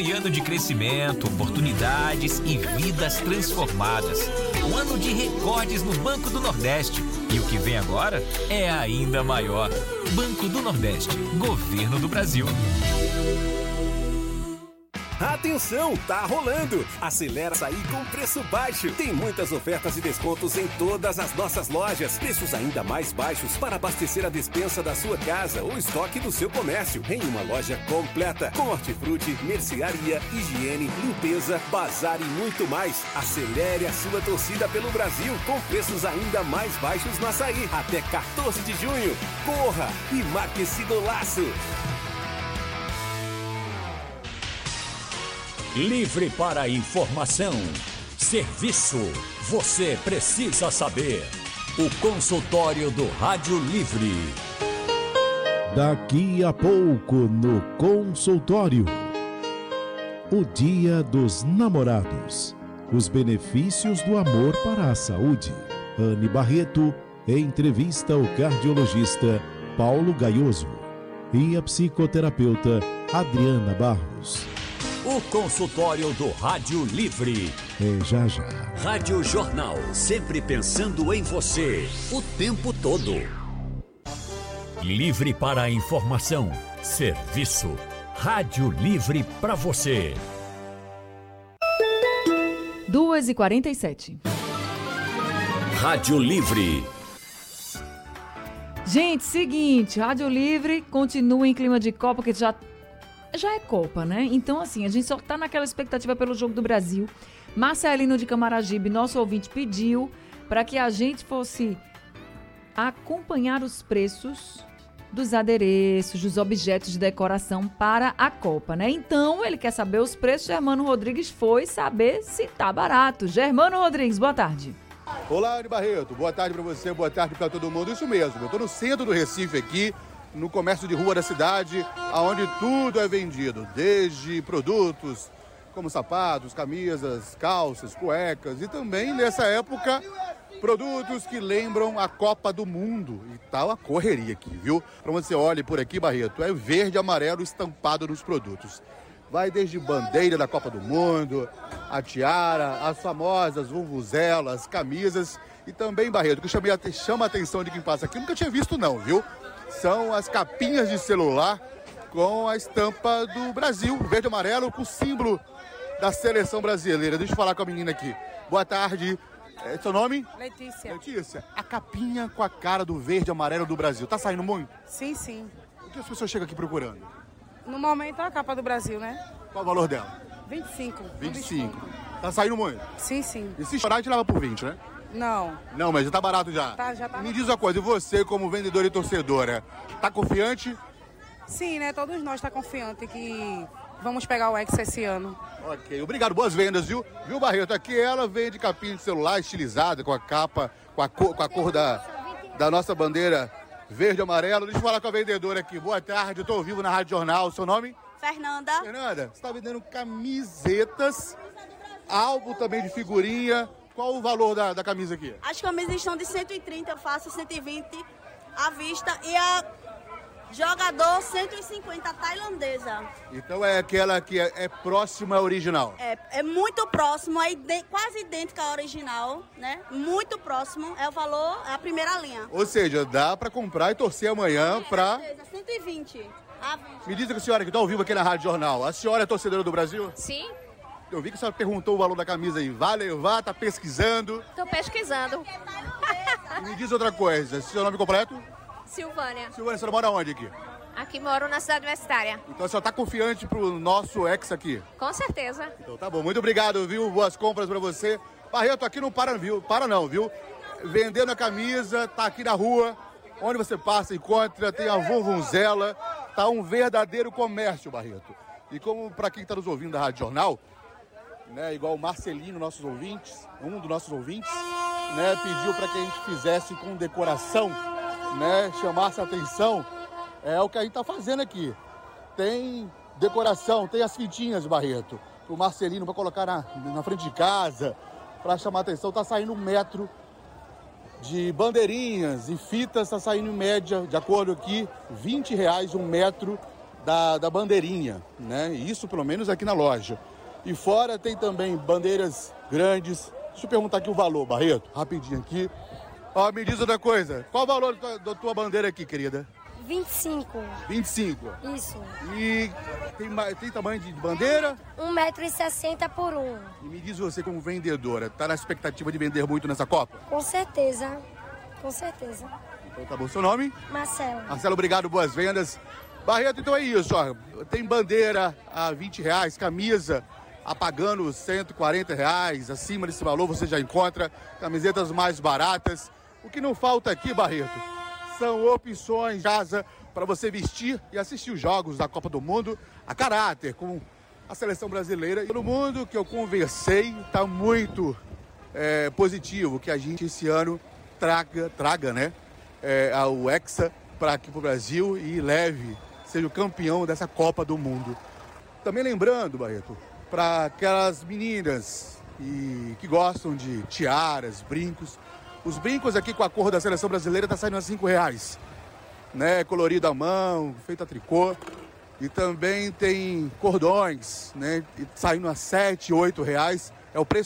Foi ano de crescimento, oportunidades e vidas transformadas. Um ano de recordes no Banco do Nordeste. E o que vem agora é ainda maior. Banco do Nordeste, Governo do Brasil. Atenção, tá rolando! Acelera Açaí com preço baixo. Tem muitas ofertas e descontos em todas as nossas lojas. Preços ainda mais baixos para abastecer a despensa da sua casa ou estoque do seu comércio. Em uma loja completa, com hortifruti, mercearia, higiene, limpeza, bazar e muito mais. Acelere a sua torcida pelo Brasil com preços ainda mais baixos no Açaí. Até 14 de junho. Corra e marque esse golaço! Livre para informação, serviço, você precisa saber. O consultório do Rádio Livre. Daqui a pouco no consultório. O Dia dos Namorados. Os benefícios do amor para a saúde. Anne Barreto entrevista o cardiologista Paulo Gaioso e a psicoterapeuta Adriana Barros. O consultório do Rádio Livre. É já já. Rádio Jornal, sempre pensando em você, o tempo todo. Livre para a informação, serviço. Rádio Livre para você. 2h47. Rádio Livre. Gente, seguinte, Rádio Livre continua em clima de Copa, porque já é Copa, né? Então, assim, a gente só tá naquela expectativa pelo Jogo do Brasil. Marcelino de Camaragibe, nosso ouvinte, pediu para que a gente fosse acompanhar os preços dos adereços, dos objetos de decoração para a Copa, né? Então, ele quer saber os preços. Germano Rodrigues foi saber se tá barato. Germano Rodrigues, boa tarde. Olá, Anne Barreto. Boa tarde para você, boa tarde para todo mundo. Isso mesmo, eu tô no centro do Recife aqui, no comércio de rua da cidade, onde tudo é vendido, desde produtos como sapatos, camisas, calças, cuecas e também, nessa época, produtos que lembram a Copa do Mundo. E tá uma correria aqui, viu? Para você olhe por aqui, Barreto, é verde e amarelo estampado nos produtos. Vai desde bandeira da Copa do Mundo, a tiara, as famosas vuvuzelas, camisas e também, Barreto, que chama a atenção de quem passa aqui, nunca tinha visto não, viu? São as capinhas de celular com a estampa do Brasil, verde e amarelo, com o símbolo da seleção brasileira. Deixa eu falar com a menina aqui. Boa tarde. Seu nome? Letícia. Letícia, a capinha com a cara do verde e amarelo do Brasil, tá saindo muito? Sim, sim. O que as pessoas chegam aqui procurando? No momento é a capa do Brasil, né? Qual o valor dela? 25. 25. Tá saindo muito? Sim, sim. E se chorar, a gente leva por 20, né? Não. Não, mas já tá barato já. Tá, já tá. Me diz uma coisa, e você como vendedora e torcedora, tá confiante? Sim, né? Todos nós tá confiante que vamos pegar o Hexa esse ano. Ok, obrigado, boas vendas, viu? Viu, Barreto? Aqui ela vende capinha de celular estilizada, com a capa, com a cor da nossa bandeira verde e amarelo. Deixa eu falar com a vendedora aqui. Boa tarde, eu tô ao vivo na Rádio Jornal. Seu nome? Fernanda. Fernanda, você tá vendendo camisetas, álbum também de figurinha. Qual o valor da camisa aqui? As camisas estão de 130, eu faço 120 à vista e a jogador 150 tailandesa. Então é aquela que é próxima à original? É muito próximo, quase idêntica à original, né? Muito próximo, é o valor, é a primeira linha. Ou seja, dá pra comprar e torcer amanhã pra... 120 à vista. Me diz que a senhora que tá ao vivo aqui na Rádio Jornal, a senhora é torcedora do Brasil? Sim. Eu vi que a senhora perguntou o valor da camisa aí. Vai levar? Tá pesquisando? Tô pesquisando. E me diz outra coisa. Seu nome completo? Silvânia. Silvânia, você mora onde aqui? Aqui moro na cidade universitária. Então a senhora tá confiante pro nosso ex aqui? Com certeza. Então tá bom. Muito obrigado, viu? Boas compras pra você. Barreto, aqui não para, viu? Para não, viu? Vendendo a camisa, tá aqui na rua. Onde você passa, encontra, tem a vuvuzela. Tá um verdadeiro comércio, Barreto. E como para quem tá nos ouvindo da Rádio Jornal, né, igual o Marcelino, nossos ouvintes, um dos nossos ouvintes, né, pediu para que a gente fizesse com decoração, né, chamasse a atenção, é o que a gente tá fazendo aqui. Tem decoração, tem as fitinhas, Barreto, pro Marcelino para colocar na frente de casa, para chamar a atenção. Tá saindo 1 metro de bandeirinhas e fitas, tá saindo em média, de acordo aqui, R$20 1 metro da bandeirinha, né? Isso pelo menos aqui na loja. E fora tem também bandeiras grandes. Deixa eu perguntar aqui o valor, Barreto, rapidinho aqui. Ó, me diz outra coisa. Qual o valor da tua bandeira aqui, querida? 25. 25? Isso. E tem tamanho de bandeira? 1,60 m por 1. E me diz você como vendedora, tá na expectativa de vender muito nessa Copa? Com certeza. Com certeza. Então tá bom. Seu nome? Marcelo. Marcelo, obrigado, boas vendas. Barreto, então é isso, ó. Tem bandeira a R$20, camisa pagando R$140, acima desse valor você já encontra camisetas mais baratas. O que não falta aqui, Barreto, são opções de casa para você vestir e assistir os jogos da Copa do Mundo a caráter, com a seleção brasileira. E todo mundo que eu conversei está muito positivo que a gente esse ano traga, né, o Hexa para aqui para o Brasil e seja o campeão dessa Copa do Mundo. Também lembrando, Barreto, para aquelas meninas que gostam de tiaras, brincos. Os brincos aqui com a cor da seleção brasileira tá saindo a R$5, né? Colorido à mão, feito a tricô. E também tem cordões, né? Saindo a R$7, R$8. É o preço